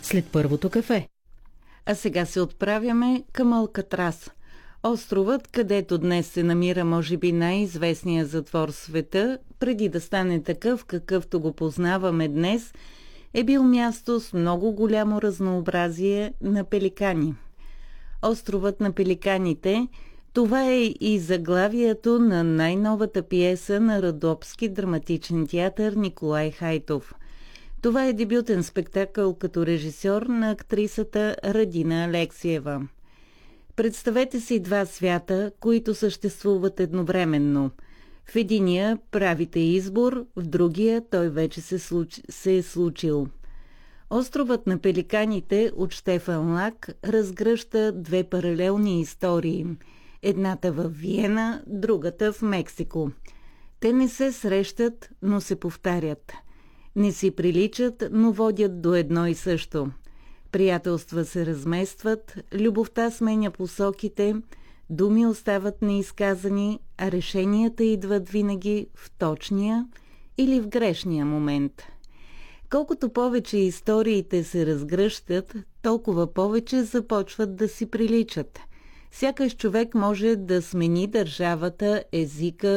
след първото кафе. А сега се отправяме към Алкатрас. Островът, където днес се намира може би най-известният затвор в света, преди да стане такъв, какъвто го познаваме днес, е бил място с много голямо разнообразие на пеликани. Островът на пеликаните – това е и заглавието на най-новата пиеса на Родопски драматичен театър Николай Хайтов. Това е дебютен спектакъл като режисьор на актрисата Радина Алексиева. Представете си два свята, които съществуват едновременно. В единия правите избор, в другия той вече се е случил. Островът на пеликаните от Щефан Лак разгръща две паралелни истории. Едната в Виена, другата в Мексико. Те не се срещат, но се повтарят. Не си приличат, но водят до едно и също. Приятелства се разместват, любовта сменя посоките, думи остават неизказани, а решенията идват винаги в точния или в грешния момент. Колкото повече историите се разгръщат, толкова повече започват да си приличат. Сякаш човек може да смени държавата, езика,